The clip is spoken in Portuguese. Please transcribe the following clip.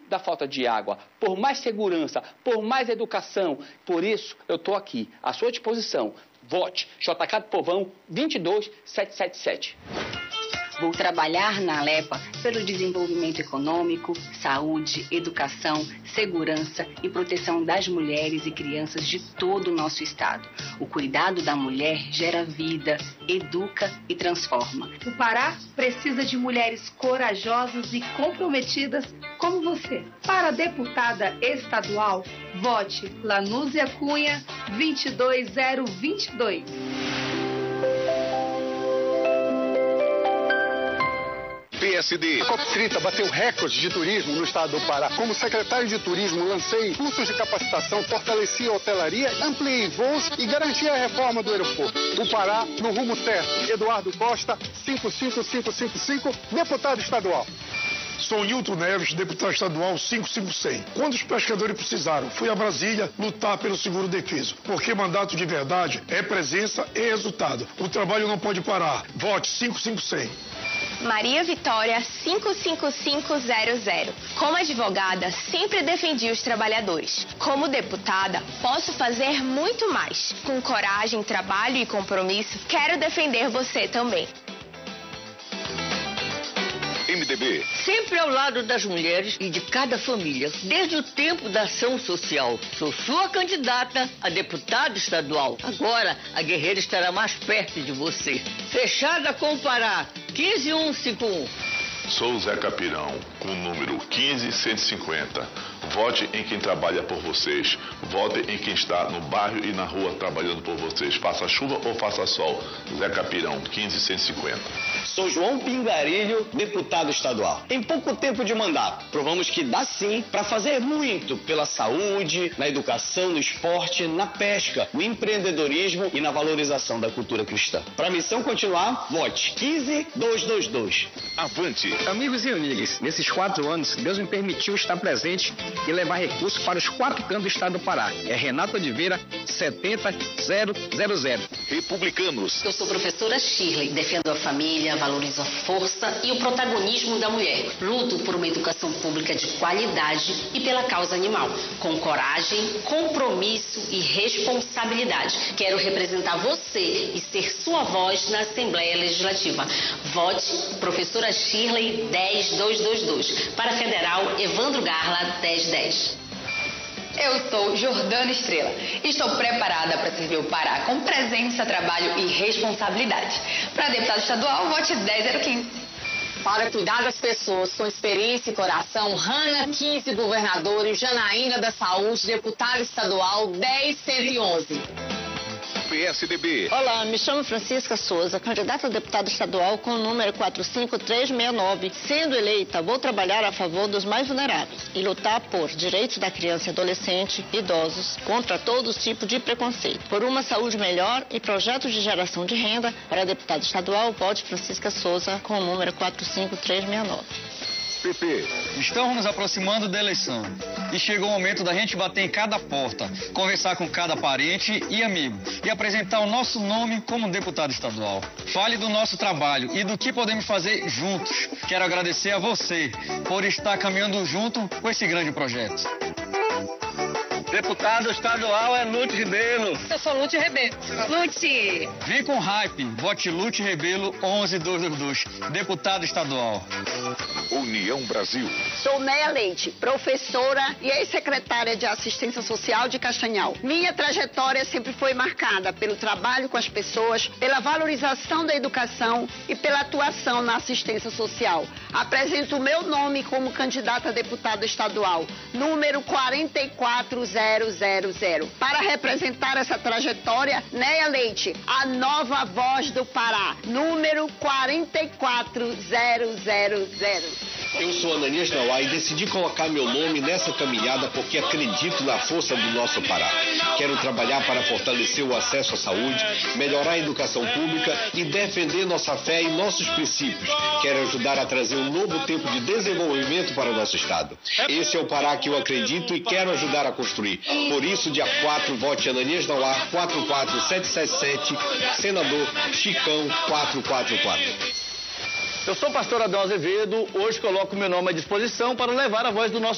da falta de água, por mais segurança, por mais educação. Por isso, eu estou aqui, à sua disposição. Vote JK do Povão 22777. Vou trabalhar na Alepa pelo desenvolvimento econômico, saúde, educação, segurança e proteção das mulheres e crianças de todo o nosso estado. O cuidado da mulher gera vida, educa e transforma. O Pará precisa de mulheres corajosas e comprometidas como você. Para a deputada estadual, vote Lanúzia Cunha 22022. PSD. A COP30 bateu recorde de turismo no estado do Pará. Como secretário de turismo, lancei cursos de capacitação, fortaleci a hotelaria, ampliei voos e garanti a reforma do aeroporto. O Pará no rumo certo. Eduardo Costa, 55555, deputado estadual. Sou Nilton Neves, deputado estadual 55100. Quando os pescadores precisaram, fui a Brasília lutar pelo seguro-defeso, porque mandato de verdade é presença e resultado. O trabalho não pode parar. Vote 55100. Maria Vitória 55500. Como advogada, sempre defendi os trabalhadores. Como deputada, posso fazer muito mais. Com coragem, trabalho e compromisso, quero defender você também. MDB. Sempre ao lado das mulheres e de cada família, desde o tempo da ação social. Sou sua candidata a deputada estadual. Agora, a guerreira estará mais perto de você. Fechada com o Pará, 15151. Sou Zé Capirão, com o número 15150. Vote em quem trabalha por vocês. Vote em quem está no bairro e na rua trabalhando por vocês. Faça chuva ou faça sol. Zé Capirão, 15150. Sou João Pingarilho, deputado estadual. Em pouco tempo de mandato, provamos que dá sim para fazer muito pela saúde, na educação, no esporte, na pesca, no empreendedorismo e na valorização da cultura cristã. Para a missão continuar, vote 15222. Avante. Amigos e amigas, nesses 4 anos, Deus me permitiu estar presente e levar recursos para os 4 cantos do estado do Pará. É Renato Oliveira, 70000. Republicanos. Eu sou professora Shirley, defendo a família, valorizo a força e o protagonismo da mulher. Luto por uma educação pública de qualidade e pela causa animal, com coragem, compromisso e responsabilidade. Quero representar você e ser sua voz na Assembleia Legislativa. Vote professora Shirley 10222. Para Federal, Evandro Garla 1010. Eu sou Jordana Estrela. Estou preparada para servir o Pará com presença, trabalho e responsabilidade. Para deputado estadual, vote 10015. Para cuidar das pessoas com experiência e coração, Rana 15, governador, e Janaína da Saúde, deputada estadual 10111. PSDB. Olá, me chamo Francisca Souza, candidata a deputada estadual com o número 45369. Sendo eleita, vou trabalhar a favor dos mais vulneráveis e lutar por direitos da criança e adolescente, idosos, contra todo tipo de preconceito, por uma saúde melhor e projetos de geração de renda. Para deputada estadual, vote Francisca Souza com o número 45369. PP. Estamos nos aproximando da eleição e chegou o momento da gente bater em cada porta, conversar com cada parente e amigo e apresentar o nosso nome como deputado estadual. Fale do nosso trabalho e do que podemos fazer juntos. Quero agradecer a você por estar caminhando junto com esse grande projeto. Deputado estadual é Lute Rebelo. Eu sou Lute Rebelo. Lute! Vem com hype, vote Lute Rebelo 11222, deputado estadual. União Brasil. Sou Néia Leite, professora e ex-secretária de Assistência Social de Castanhal. Minha trajetória sempre foi marcada pelo trabalho com as pessoas, pela valorização da educação e pela atuação na assistência social. Apresento o meu nome como candidata a deputada estadual, número 44000. Para representar essa trajetória, Néia Leite, a nova voz do Pará, número 44000. Eu sou Ananias Nauá e decidi colocar meu nome nessa caminhada porque acredito na força do nosso Pará. Quero trabalhar para fortalecer o acesso à saúde, melhorar a educação pública e defender nossa fé e nossos princípios. Quero ajudar a trazer um novo tempo de desenvolvimento para o nosso estado. Esse é o Pará que eu acredito e quero ajudar a construir. Por isso, dia 4, vote Ananias Nauá 44777, senador Chicão 444. Eu sou o pastor Adão Azevedo, hoje coloco meu nome à disposição para levar a voz do nosso